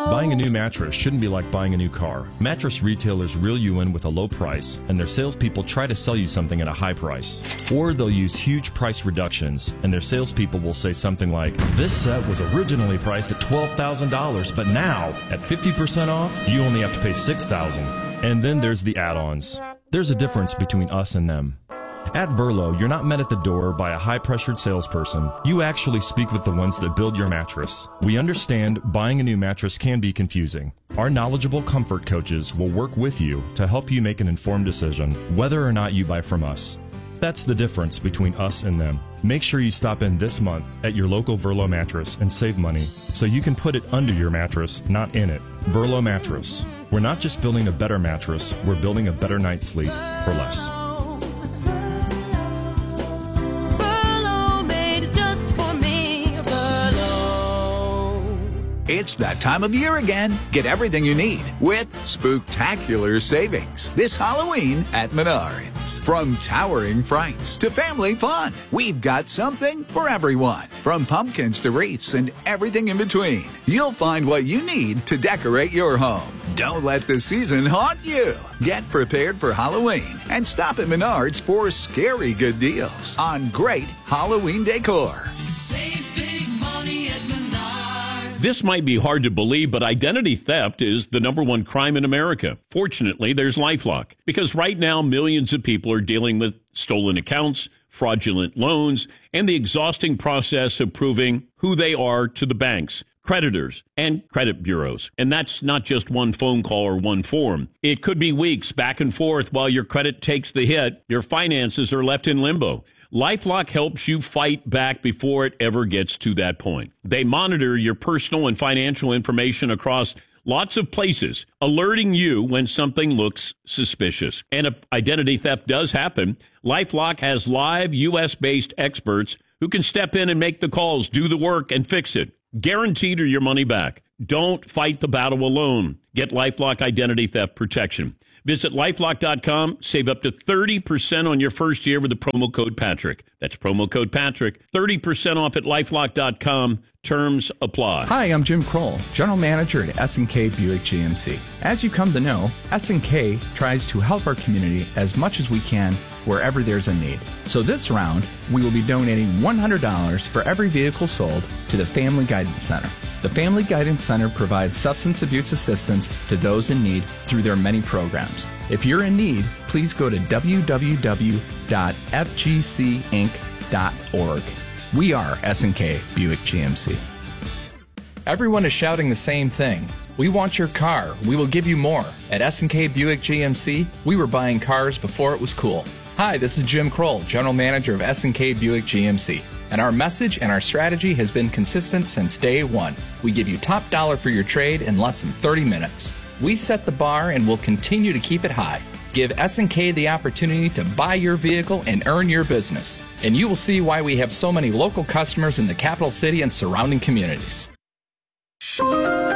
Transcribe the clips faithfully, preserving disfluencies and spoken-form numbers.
Buying a new mattress shouldn't be like buying a new car. Mattress retailers reel you in with a low price, and their salespeople try to sell you something at a high price. Or they'll use huge price reductions, and their salespeople will say something like, "This set was originally priced at twelve thousand dollars, but now, at fifty percent off, you only have to pay six thousand dollars. And then there's the add-ons. There's a difference between us and them. At Verlo, you're not met at the door by a high-pressured salesperson. You actually speak with the ones that build your mattress. We understand buying a new mattress can be confusing. Our knowledgeable comfort coaches will work with you to help you make an informed decision whether or not you buy from us. That's the difference between us and them. Make sure you stop in this month at your local Verlo mattress and save money so you can put it under your mattress, not in it. Verlo Mattress. We're not just building a better mattress, we're building a better night's sleep for less. It's that time of year again. Get everything you need with spooktacular savings this Halloween at Menards. From towering frights to family fun, we've got something for everyone. From pumpkins to wreaths and everything in between, you'll find what you need to decorate your home. Don't let the season haunt you. Get prepared for Halloween and stop at Menards for scary good deals on great Halloween decor. Save big money at Menards. This might be hard to believe, but identity theft is the number one crime in America. Fortunately, there's LifeLock, because right now millions of people are dealing with stolen accounts, fraudulent loans, and the exhausting process of proving who they are to the banks, creditors, and credit bureaus. And that's not just one phone call or one form. It could be weeks back and forth while your credit takes the hit. Your finances are left in limbo. LifeLock helps you fight back before it ever gets to that point. They monitor your personal and financial information across lots of places, alerting you when something looks suspicious. And if identity theft does happen, LifeLock has live U S-based experts who can step in and make the calls, do the work, and fix it. Guaranteed or your money back. Don't fight the battle alone. Get LifeLock Identity Theft Protection. Visit LifeLock dot com. Save up to thirty percent on your first year with the promo code Patrick. That's promo code Patrick. thirty percent off at LifeLock dot com. Terms apply. Hi, I'm Jim Kroll, General Manager at S and K Buick G M C. As you come to know, S and K tries to help our community as much as we can wherever there's a need. So this round, we will be donating one hundred dollars for every vehicle sold to the Family Guidance Center. The Family Guidance Center provides substance abuse assistance to those in need through their many programs. If you're in need, please go to w w w dot f g c inc dot org. We are S and K Buick G M C. Everyone is shouting the same thing. We want your car. We will give you more. At S and K Buick G M C, we were buying cars before it was cool. Hi, this is Jim Kroll, General Manager of S and K Buick G M C. And our message and our strategy has been consistent since day one. We give you top dollar for your trade in less than thirty minutes. We set the bar and will continue to keep it high. Give S and K the opportunity to buy your vehicle and earn your business. And you will see why we have so many local customers in the capital city and surrounding communities. From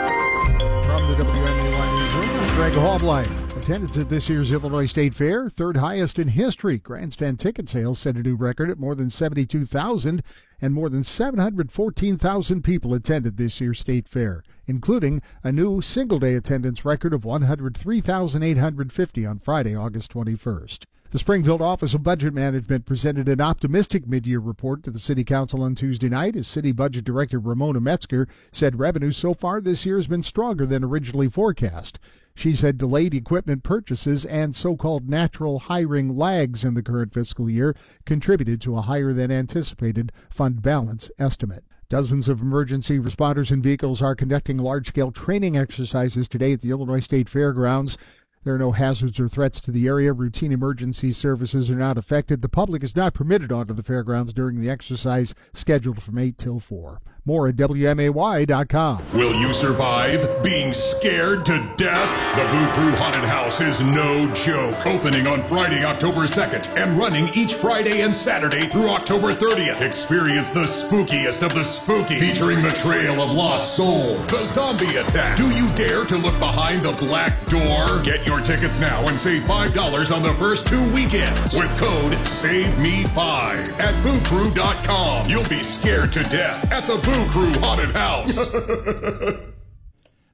the W M A Y Newsroom, I'm Greg Hallblein. Attendance at this year's Illinois State Fair, third highest in history. Grandstand ticket sales set a new record at more than seventy-two thousand, and more than seven hundred fourteen thousand people attended this year's State Fair, including a new single-day attendance record of one hundred three thousand eight hundred fifty on Friday, August twenty-first. The Springfield Office of Budget Management presented an optimistic mid-year report to the City Council on Tuesday night as City Budget Director Ramona Metzger said revenue so far this year has been stronger than originally forecast. She said delayed equipment purchases and so-called natural hiring lags in the current fiscal year contributed to a higher than anticipated fund balance estimate. Dozens of emergency responders and vehicles are conducting large-scale training exercises today at the Illinois State Fairgrounds. There are no hazards or threats to the area. Routine emergency services are not affected. The public is not permitted onto the fairgrounds during the exercise scheduled from eight till four. More at W M A Y dot com. Will you survive being scared to death? The Boo Crew Haunted House is no joke. Opening on Friday, October second, and running each Friday and Saturday through October thirtieth. Experience the spookiest of the spooky, featuring the Trail of Lost Souls, the Zombie Attack. Do you dare to look behind the black door? Get your tickets now and save five dollars on the first two weekends with code save me five at boo crew dot com. You'll be scared to death at the Boo Crew Haunted House.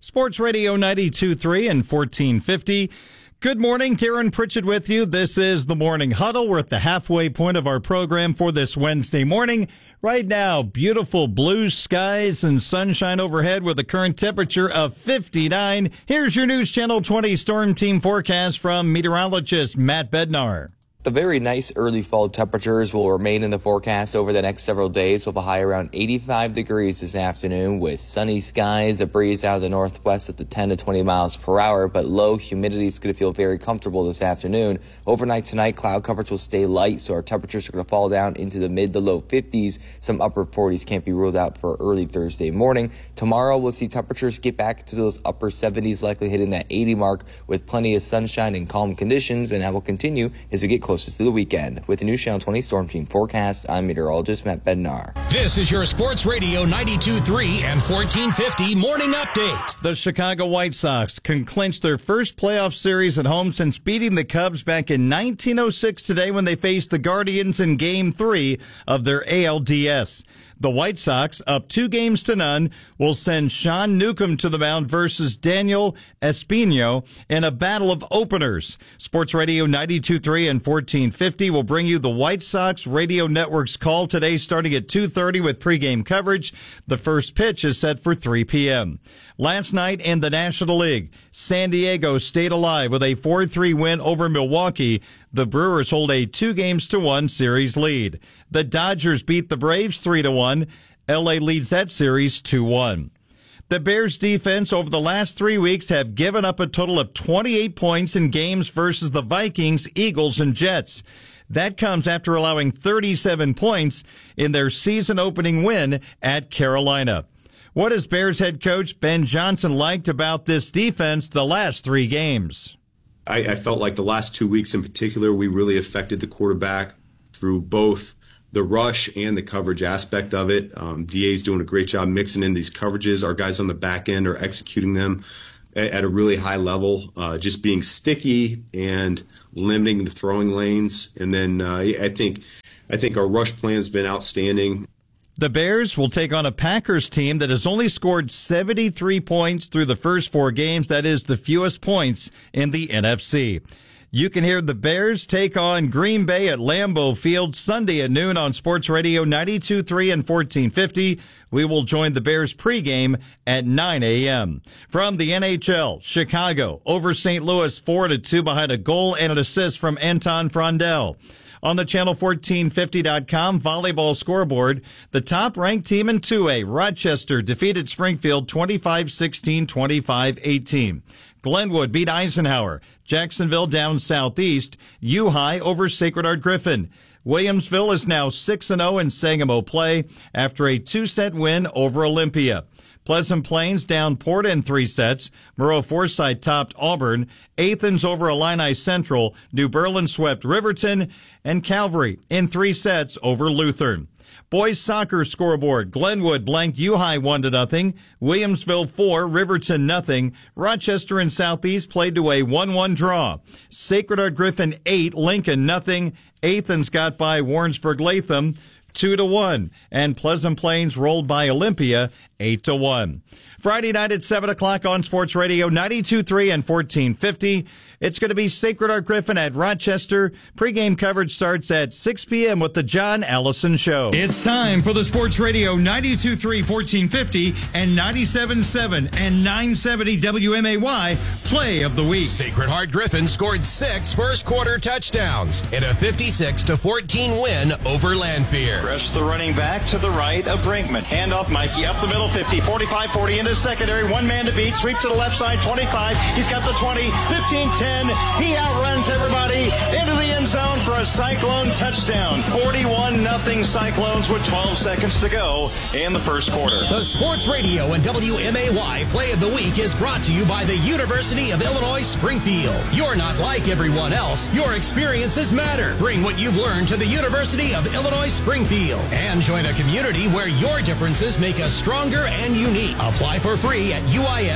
Sports Radio ninety-two point three and fourteen fifty. Good morning, Darren Pritchett with you. This is the Morning Huddle. We're at the halfway point of our program for this Wednesday morning. Right now, beautiful blue skies and sunshine overhead with a current temperature of fifty-nine. Here's your News Channel twenty Storm Team forecast from meteorologist Matt Bednar. The very nice early fall temperatures will remain in the forecast over the next several days, with a high around eighty-five degrees this afternoon with sunny skies, a breeze out of the northwest up to ten to twenty miles per hour, but low humidity is going to feel very comfortable this afternoon. Overnight tonight, cloud coverage will stay light, so our temperatures are going to fall down into the mid to low fifties. Some upper forties can't be ruled out for early Thursday morning. Tomorrow, we'll see temperatures get back to those upper seventies, likely hitting that eighty mark with plenty of sunshine and calm conditions, and that will continue as we get closer to the weekend. With the News Channel twenty Storm Team forecast, I'm meteorologist Matt Bednar. This is your Sports Radio ninety-two point three and fourteen fifty Morning Update. The Chicago White Sox can clinch their first playoff series at home since beating the Cubs back in nineteen oh six today when they faced the Guardians in Game three of their A L D S. The White Sox, up two games to none, will send Sean Newcomb to the mound versus Daniel Espino in a battle of openers. Sports Radio ninety-two point three and fourteen fifty will bring you the White Sox Radio Network's call today starting at two thirty with pregame coverage. The first pitch is set for three p.m. Last night in the National League, San Diego stayed alive with a four three win over Milwaukee. The Brewers hold a two games to one series lead. The Dodgers beat the Braves three to one. L A leads that series two one. The Bears defense over the last three weeks have given up a total of twenty-eight points in games versus the Vikings, Eagles, and Jets. That comes after allowing thirty-seven points in their season-opening win at Carolina. What has Bears head coach Ben Johnson liked about this defense the last three games? I, I felt like the last two weeks in particular, we really affected the quarterback through both the rush and the coverage aspect of it. Um, D A's doing a great job mixing in these coverages. Our guys on the back end are executing them at, at a really high level, uh, just being sticky and limiting the throwing lanes. And then uh, I think I think our rush plan has been outstanding. The Bears will take on a Packers team that has only scored seventy-three points through the first four games. That is the fewest points in the N F C. You can hear the Bears take on Green Bay at Lambeau Field Sunday at noon on Sports Radio ninety-two point three and fourteen fifty. We will join the Bears pregame at nine a.m. From the N H L, Chicago over Saint Louis four to two behind a goal and an assist from Anton Frondel. On the channel fourteen fifty dot com volleyball scoreboard, the top-ranked team in two A, Rochester, defeated Springfield twenty-five sixteen, twenty-five eighteen. Glenwood beat Eisenhower. Jacksonville down southeast. U-High over Sacred Heart Griffin. Williamsville is now six and oh in Sangamo play after a two-set win over Olympia. Pleasant Plains down Porta in three sets. Moreau Forsyth topped Auburn. Athens over Illini Central. New Berlin swept Riverton. And Calvary in three sets over Lutheran. Boys soccer scoreboard. Glenwood blanked U-High one to nothing. Williamsville four, Riverton nothing. Rochester and Southeast played to a one one draw. Sacred Heart Griffin eight, Lincoln nothing. Athens got by Warrensburg Latham two to one, and Pleasant Plains rolled by Olympia eight to one. Friday night at seven o'clock on Sports Radio ninety-two point three and fourteen fifty. It's going to be Sacred Heart Griffin at Rochester. Pre-game coverage starts at six p.m. with the John Allison Show. It's time for the Sports Radio ninety-two point three, fourteen fifty and ninety-seven point seven and nine seventy W M A Y Play of the Week. Sacred Heart Griffin scored six first-quarter touchdowns in a fifty-six to fourteen win over Lanphier. Press the running back to the right of Brinkman. Handoff Mikey up the middle, fifty, forty-five, forty into secondary. One man to beat. Sweep to the left side, twenty-five. He's got the twenty, fifteen, ten. He outruns everybody into the end zone for a Cyclone touchdown. forty-one nothing Cyclones with twelve seconds to go in the first quarter. The Sports Radio and W M A Y Play of the Week is brought to you by the University of Illinois Springfield. You're not like everyone else. Your experiences matter. Bring what you've learned to the University of Illinois Springfield and join a community where your differences make us stronger and unique. Apply for free at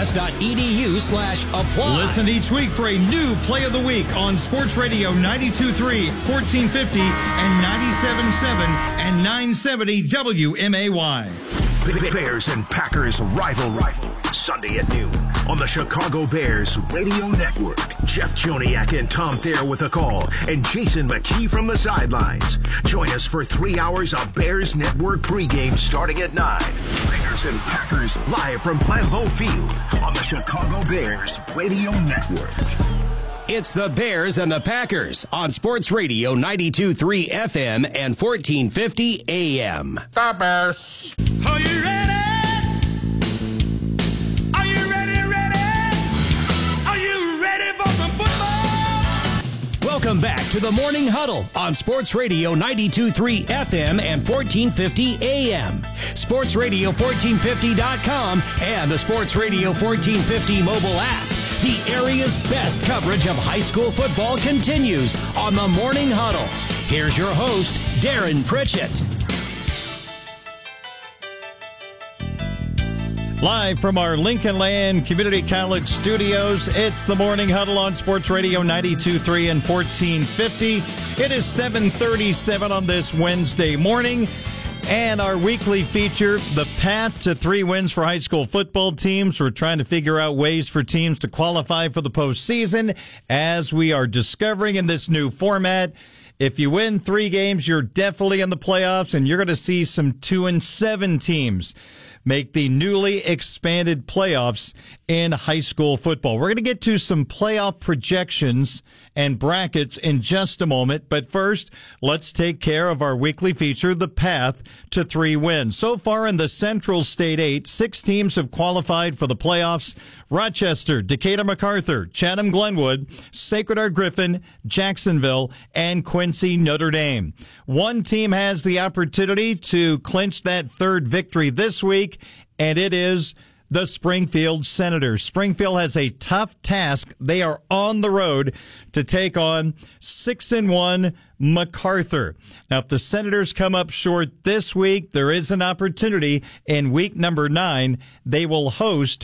uis.edu slash apply. Listen each week for a new Play of the Week on Sports Radio ninety-two point three, fourteen fifty and ninety-seven point seven and nine seventy W M A Y. Bears and Packers rivalry. Sunday at noon on the Chicago Bears Radio Network. Jeff Joniak and Tom Thayer with a call and Jason McKee from the sidelines. Join us for three hours of Bears Network pregame starting at nine. Bears and Packers live from Lambeau Field on the Chicago Bears Radio Network. It's the Bears and the Packers on Sports Radio ninety-two point three F M and fourteen fifty A M. The Bears. Are you ready? Are you ready, ready? Are you ready for some football? Welcome back to the Morning Huddle on Sports Radio ninety-two point three F M and fourteen fifty A M. Sports Radio fourteen fifty dot com and the Sports Radio fourteen fifty mobile app. The area's best coverage of high school football continues on the Morning Huddle. Here's your host, Darren Pritchett. Live from our Lincoln Land Community College studios, it's the Morning Huddle on Sports Radio ninety-two point three and fourteen fifty. It is seven thirty-seven on this Wednesday morning. And our weekly feature, the path to three wins for high school football teams. We're trying to figure out ways for teams to qualify for the postseason as we are discovering in this new format. If you win three games, you're definitely in the playoffs, and you're going to see some two and seven teams make the newly expanded playoffs in high school football. We're going to get to some playoff projections and brackets in just a moment. But first, let's take care of our weekly feature, the path to three wins. So far in the Central State eight, six teams have qualified for the playoffs. Rochester, Decatur MacArthur, Chatham Glenwood, Sacred Heart Griffin, Jacksonville, and Quincy Notre Dame. One team has the opportunity to clinch that third victory this week, and it is the Springfield Senators. Springfield has a tough task. They are on the road to take on six and one MacArthur. Now, if the Senators come up short this week, there is an opportunity in week number nine. They will host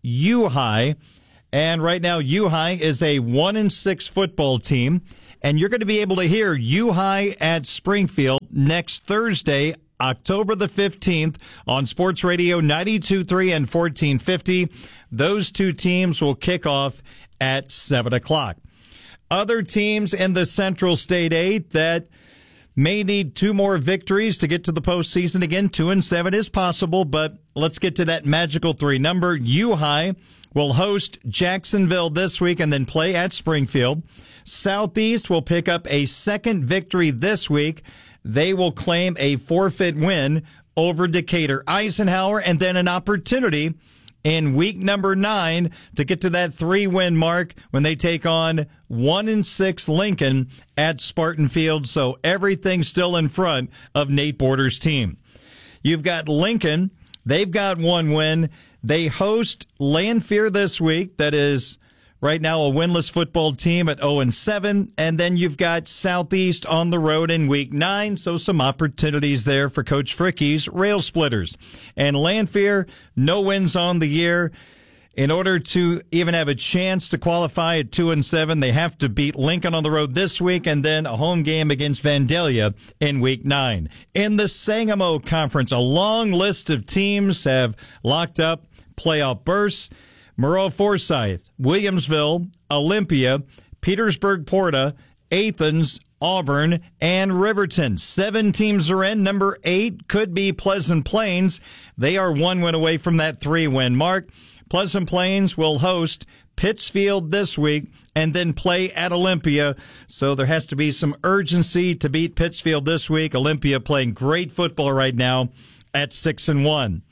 U-High, and right now U-High is a one and six football team, and you're going to be able to hear U-High at Springfield next Thursday, October the fifteenth, on Sports Radio ninety-two point three and fourteen fifty. Those two teams will kick off at seven o'clock. Other teams in the Central State eight that may need two more victories to get to the postseason. Again, two and seven is possible, but let's get to that magical three number. U-High will host Jacksonville this week and then play at Springfield. Southeast will pick up a second victory this week. They will claim a forfeit win over Decatur Eisenhower, and then an opportunity in week number nine to get to that three-win mark when they take on one and six Lincoln at Spartan Field. So everything's still in front of Nate Borders' team. You've got Lincoln. They've got one win. They host Lanphier this week. That is right now a winless football team at oh and seven. And then you've got Southeast on the road in week nine. So some opportunities there for Coach Fricke's Rail Splitters. And Lanphier, no wins on the year. In order to even have a chance to qualify at two and seven, they have to beat Lincoln on the road this week and then a home game against Vandalia in week nine. In the Sangamo Conference, a long list of teams have locked up playoff berths. Moreau Forsyth, Williamsville, Olympia, Petersburg Porta, Athens, Auburn, and Riverton. Seven teams are in. Number eight could be Pleasant Plains. They are one win away from that three-win mark. Pleasant Plains will host Pittsfield this week and then play at Olympia. So there has to be some urgency to beat Pittsfield this week. Olympia playing great football right now at six and one.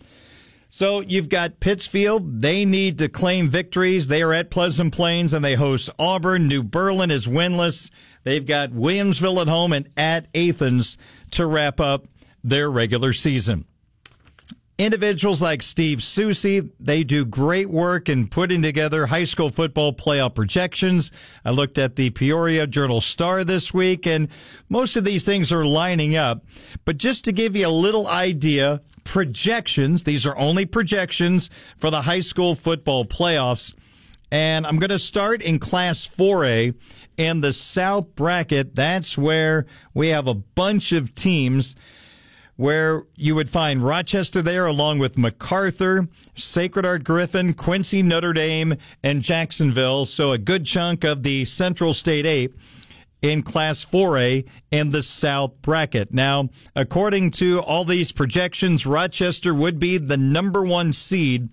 So you've got Pittsfield. They need to claim victories. They are at Pleasant Plains and they host Auburn. New Berlin is winless. They've got Williamsville at home and at Athens to wrap up their regular season. Individuals like Steve Susie, they do great work in putting together high school football playoff projections. I looked at the Peoria Journal-Star this week, and most of these things are lining up. But just to give you a little idea, projections, these are only projections for the high school football playoffs. And I'm going to start in Class four A in the South bracket. That's where we have a bunch of teams. where you would find Rochester there along with MacArthur, Sacred Heart Griffin, Quincy, Notre Dame, and Jacksonville. So a good chunk of the Central State Eight in Class four A in the South bracket. Now, according to all these projections, Rochester would be the number one seed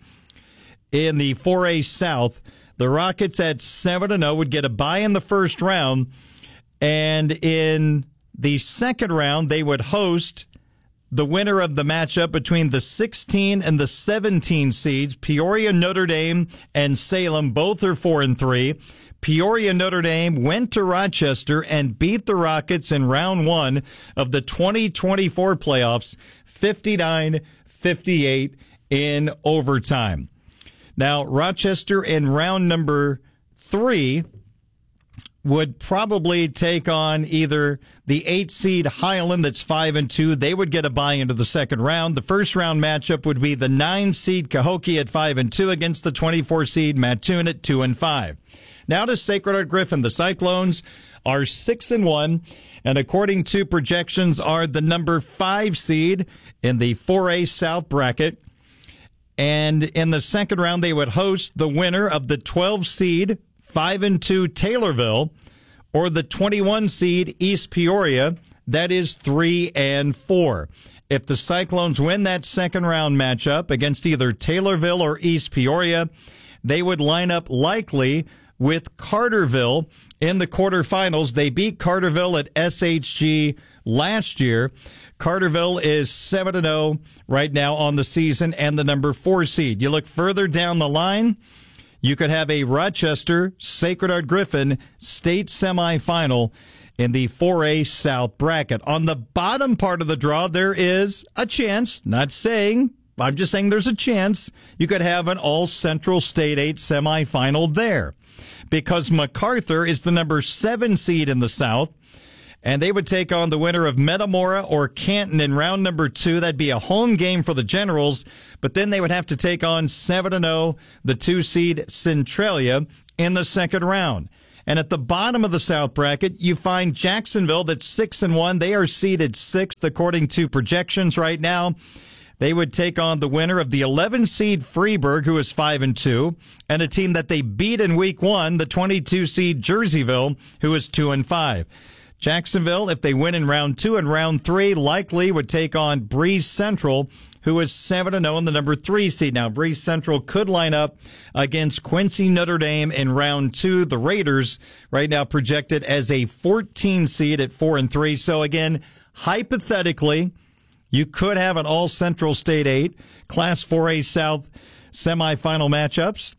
in the four A South. The Rockets at seven and oh would get a bye in the first round, and in the second round, they would host the winner of the matchup between the sixteen and the seventeen seeds. Peoria, Notre Dame, and Salem both are four and three. Peoria, Notre Dame went to Rochester and beat the Rockets in round one of the twenty twenty-four playoffs, fifty-nine fifty-eight in overtime. Now, Rochester in round number three would probably take on either the eight seed Highland that's five and two. They would get a bye into the second round. The first round matchup would be the nine seed Cahokia at five and two against the twenty-four seed Mattoon at two and five. Now to Sacred Heart Griffin. The Cyclones are six and one, and according to projections are the number five seed in the four A South bracket. And in the second round, they would host the winner of the twelve seed five and two Taylorville, or the twenty-one seed East Peoria, that is three and four. If the Cyclones win that second round matchup against either Taylorville or East Peoria, they would line up likely with Carterville in the quarterfinals. They beat Carterville at S H G last year. Carterville is seven and oh right now on the season and the number four seed. You look further down the line, you could have a Rochester Sacred Heart Griffin state semifinal in the four A South bracket. On the bottom part of the draw, there is a chance, not saying, I'm just saying there's a chance, you could have an all-Central State eight semifinal there, because MacArthur is the number seven seed in the South, and they would take on the winner of Metamora or Canton in round number two. That'd be a home game for the Generals, but then they would have to take on seven and oh, the two seed Centralia in the second round. And at the bottom of the South bracket, you find Jacksonville that's six and one. They are seeded sixth according to projections right now. They would take on the winner of the eleven seed Freeburg, who is five and two, and a team that they beat in week one, the twenty-two seed Jerseyville, who is two and five. Jacksonville, if they win in round two and round three, likely would take on Breeze Central, who is seven and oh in the number three seed. Now, Breeze Central could line up against Quincy Notre Dame in round two. The Raiders right now projected as a fourteen seed at four and three. So again, hypothetically, you could have an all Central State eight, Class four A South semifinal matchups.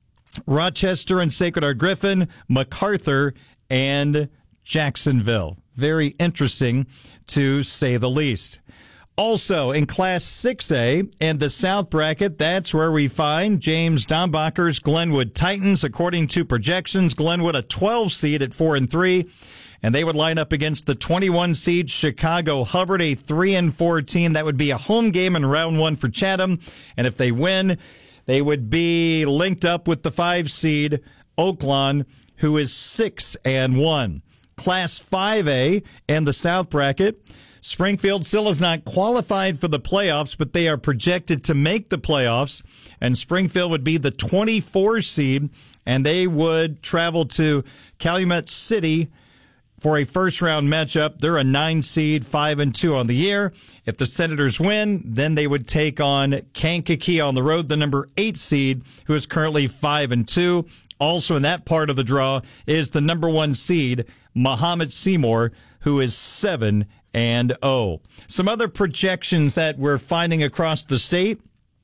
Rochester and Sacred Heart Griffin, MacArthur, and Jacksonville. Very interesting, to say the least. Also, in Class six A, in the South bracket, that's where we find James Dombacher's Glenwood Titans. According to projections, Glenwood a twelve seed at four and three, and they would line up against the twenty-one seed Chicago Hubbard, a three and four team. That would be a home game in round one for Chatham, and if they win, they would be linked up with the five seed Oaklawn, who is six and one. Class five A in the South bracket, Springfield still is not qualified for the playoffs, but they are projected to make the playoffs, and Springfield would be the twenty-four seed, and they would travel to Calumet City for a first-round matchup. They're a nine seed, five and two on the year. If the Senators win, then they would take on Kankakee on the road, the number eight seed, who is currently five and two. Also in that part of the draw is the number one seed, Muhammad Seymour, who is seven and oh. Some other projections that we're finding across the state.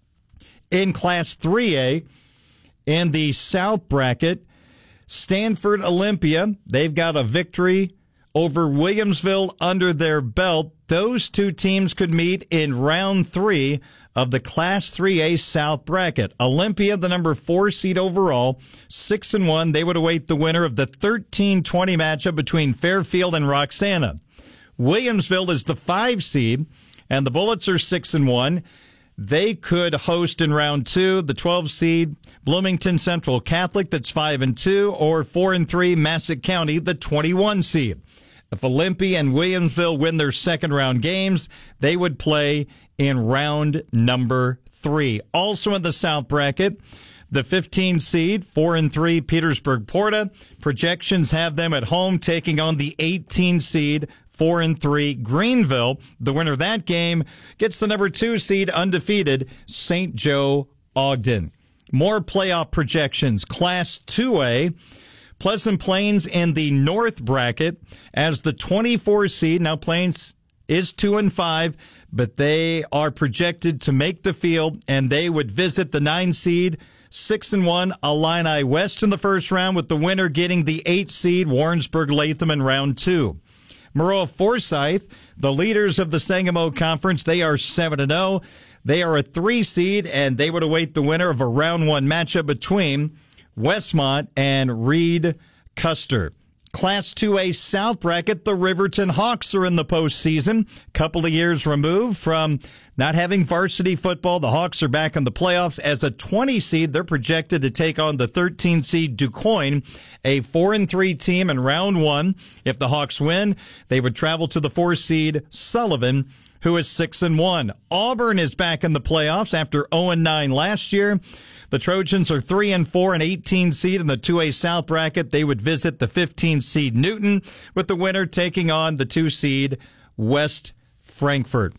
In Class three A, in the South bracket, Stanford Olympia, they've got a victory over Williamsville under their belt. Those two teams could meet in round three of the Class three A South bracket. Olympia, the number four seed overall, six and one. They would await the winner of the thirteen twenty matchup between Fairfield and Roxana. Williamsville is the five seed, and the Bullets are six and one. They could host in round two the twelve seed Bloomington Central Catholic, that's five and two, or four and three Massac County, the twenty-one seed. If Olympia and Williamsville win their second round games, they would play in round number three. Also in the South bracket, the fifteen seed, four and three Petersburg Porta. Projections have them at home taking on the eighteen seed, four and three Greenville. The winner of that game gets the number two seed, undefeated Saint Joe Ogden. More playoff projections. Class two A, Pleasant Plains in the North bracket as the twenty-four seed. Now Plains is two and five, but they are projected to make the field, and they would visit the nine seed, six and one Illini West in the first round, with the winner getting the eight seed Warrensburg Latham in round two. Maroa Forsyth, the leaders of the Sangamo Conference, they are seven and oh. They are a three seed, and they would await the winner of a round one matchup between Westmont and Reed Custer. Class two A South bracket, the Riverton Hawks are in the postseason. Couple of years removed from not having varsity football, the Hawks are back in the playoffs as a twenty seed. They're projected to take on the thirteen seed DuQuoin, a four and three team in round one. If the Hawks win, they would travel to the four seed Sullivan, who is six and one. Auburn is back in the playoffs after oh and nine last year. The Trojans are three and four, an eighteen seed in the two A South bracket. They would visit the fifteen seed Newton, with the winner taking on the two seed West Frankfort.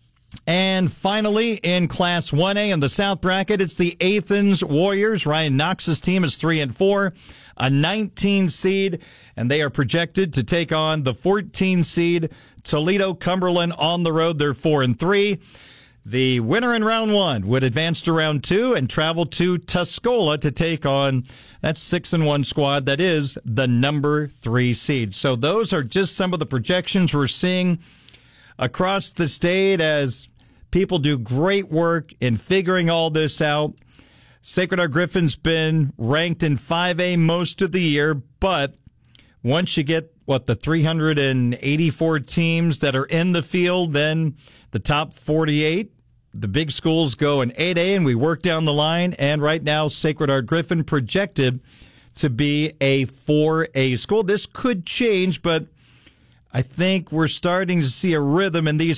And finally, in Class one A in the South bracket, it's the Athens Warriors. Ryan Knox's team is three and four, a nineteen seed, and they are projected to take on the fourteen seed Toledo Cumberland on the road. They're four and three. The winner in round one would advance to round two and travel to Tuscola to take on that six and one squad that is the number three seed. So those are just some of the projections we're seeing across the state as people do great work in figuring all this out. Sacred Heart Griffin's been ranked in five A most of the year, but once you get, what, the three hundred eighty-four teams that are in the field, then the top forty-eight, the big schools go in eight A, and we work down the line. And right now, Sacred Heart Griffin projected to be a four A school. This could change, but I think we're starting to see a rhythm in these